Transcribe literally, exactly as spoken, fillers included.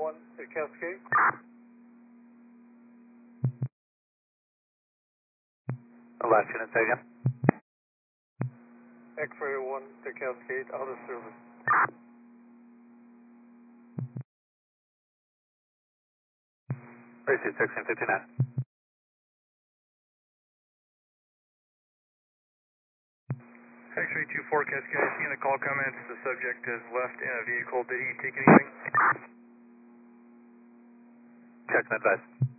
one to Cascade. Last unit, say again. X-ray one to Cascade, out of service. Receive sixteen fifty-nine. X-ray two four Cascade, seeing the call comments, the subject has left in a vehicle. Did he take anything? Check and advise.